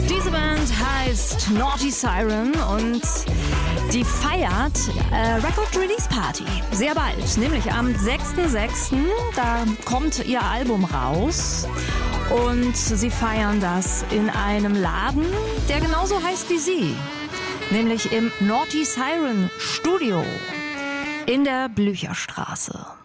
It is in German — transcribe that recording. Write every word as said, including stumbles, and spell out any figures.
Diese Band heißt Naughty Siren und die feiert äh, Record Release Party sehr bald, nämlich am sechsten sechsten Da kommt ihr Album raus und sie feiern das in einem Laden, der genauso heißt wie sie, nämlich im Naughty Siren Studio in der Blücherstraße.